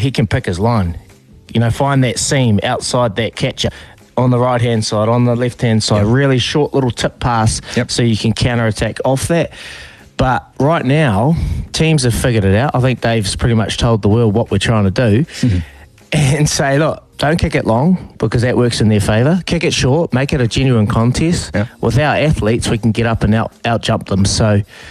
he can pick his line. Find that seam outside that catcher on the right-hand side, on the left-hand side, really short little tip pass so you can counter-attack off that. But right now, teams have figured it out. I think Dave's pretty much told the world what we're trying to do and say, look, don't kick it long because that works in their favour. Kick it short, make it a genuine contest. With our athletes, we can get up and out-jump them. So